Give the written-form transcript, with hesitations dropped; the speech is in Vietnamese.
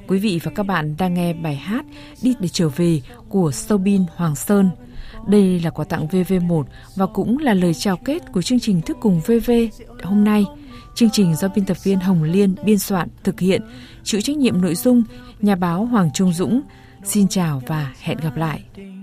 Quý vị và các bạn đang nghe bài hát Đi để trở về của Soobin Hoàng Sơn. Đây là quà tặng VV1 và cũng là lời chào kết của chương trình Thức Cùng VV hôm nay. Chương trình do biên tập viên Hồng Liên biên soạn, thực hiện, chịu trách nhiệm nội dung nhà báo Hoàng Trung Dũng. Xin chào và hẹn gặp lại.